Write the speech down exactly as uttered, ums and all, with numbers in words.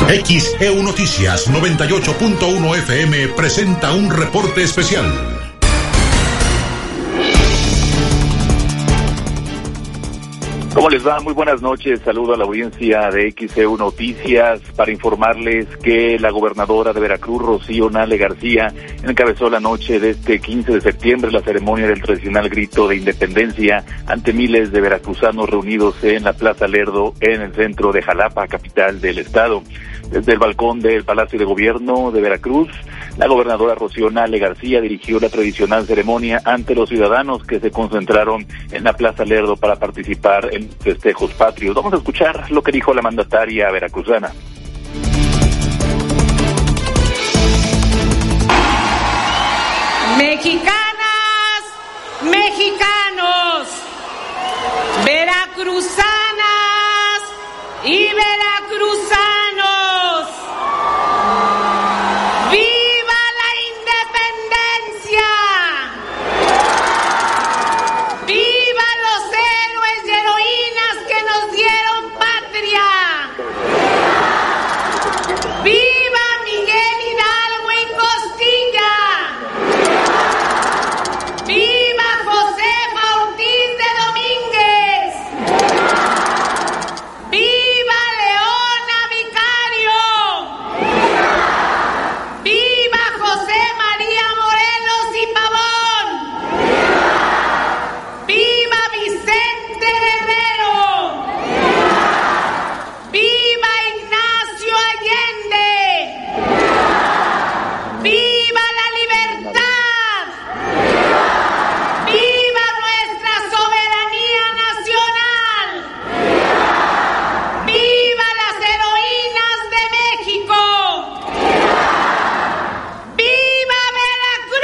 X E U Noticias noventa y ocho punto uno F M presenta un reporte especial. ¿Cómo les va? Muy buenas noches. Saludo a la audiencia de X E U Noticias para informarles que la gobernadora de Veracruz, Rocío Nale García, encabezó la noche de este quince de septiembre la ceremonia del tradicional grito de independencia ante miles de veracruzanos reunidos en la Plaza Lerdo, en el centro de Jalapa, capital del estado. Desde el balcón del Palacio de Gobierno de Veracruz, la gobernadora Rocío Nale García dirigió la tradicional ceremonia ante los ciudadanos que se concentraron en la Plaza Lerdo para participar en festejos patrios. Vamos a escuchar lo que dijo la mandataria veracruzana. Mexicanas, mexicanos, veracruzanas y veracruzanos.